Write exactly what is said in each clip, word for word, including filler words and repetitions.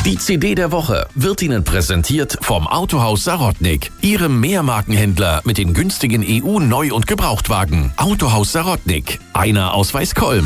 Die C D der Woche wird Ihnen präsentiert vom Autohaus Sarotnik, Ihrem Mehrmarkenhändler mit den günstigen E U-Neu- und Gebrauchtwagen. Autohaus Sarotnik, einer aus Weißkolm.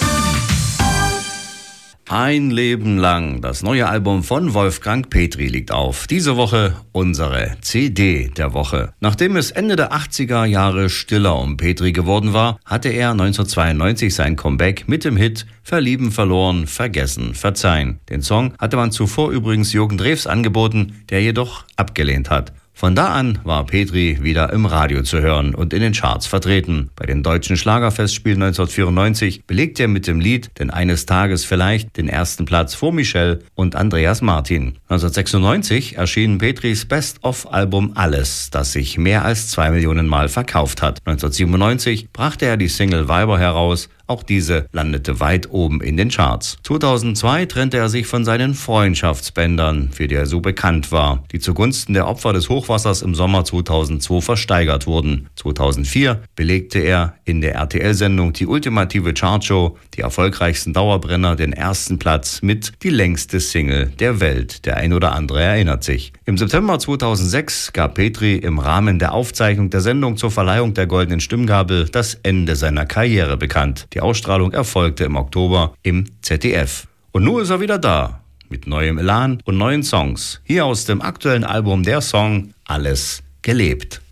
Ein Leben lang. Das neue Album von Wolfgang Petri liegt auf. Diese Woche unsere C D der Woche. Nachdem es Ende der achtziger Jahre stiller um Petri geworden war, hatte er neunzehnhundertzweiundneunzig sein Comeback mit dem Hit Verlieben, verloren, vergessen, verzeihen. Den Song hatte man zuvor übrigens Jürgen Drews angeboten, der jedoch abgelehnt hat. Von da an war Petri wieder im Radio zu hören und in den Charts vertreten. Bei den deutschen Schlagerfestspielen neunzehnhundertvierundneunzig belegte er mit dem Lied Denn eines Tages vielleicht den ersten Platz vor Michelle und Andreas Martin. neunzehnhundertsechsundneunzig erschien Petris Best-of-Album Alles, das sich mehr als zwei Millionen Mal verkauft hat. neunzehnhundertsiebenundneunzig brachte er die Single Weiber heraus. Auch diese landete weit oben in den Charts. zweitausendzwei trennte er sich von seinen Freundschaftsbändern, für die er so bekannt war, die zugunsten der Opfer des Hochwassers im Sommer zweitausendzwei versteigert wurden. zweitausendvier belegte er in der R T L-Sendung Die ultimative Chartshow, die erfolgreichsten Dauerbrenner, den ersten Platz mit Die längste Single der Welt. Der ein oder andere erinnert sich. Im September zweitausendsechs gab Petri im Rahmen der Aufzeichnung der Sendung zur Verleihung der Goldenen Stimmgabel das Ende seiner Karriere bekannt. Die Ausstrahlung erfolgte im Oktober im Z D F. Und nun ist er wieder da, mit neuem Elan und neuen Songs. Hier aus dem aktuellen Album der Song Alles gelebt.